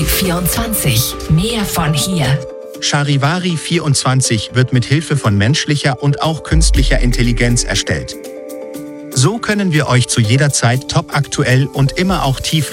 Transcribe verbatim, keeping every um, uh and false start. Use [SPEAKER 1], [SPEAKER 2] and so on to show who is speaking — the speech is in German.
[SPEAKER 1] vierundzwanzig. Mehr von hier.
[SPEAKER 2] Charivari vierundzwanzig wird mit Hilfe von menschlicher und auch künstlicher Intelligenz erstellt. So können wir euch zu jeder Zeit topaktuell und immer auch tief